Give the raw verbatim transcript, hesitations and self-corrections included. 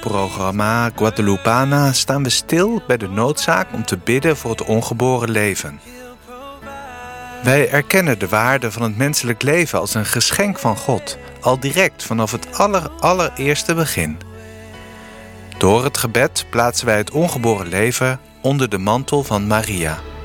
radioprogramma Guadalupana staan we stil bij de noodzaak om te bidden voor het ongeboren leven. Wij erkennen de waarde van het menselijk leven als een geschenk van God, al direct vanaf het aller, allereerste begin. Door het gebed plaatsen wij het ongeboren leven onder de mantel van Maria.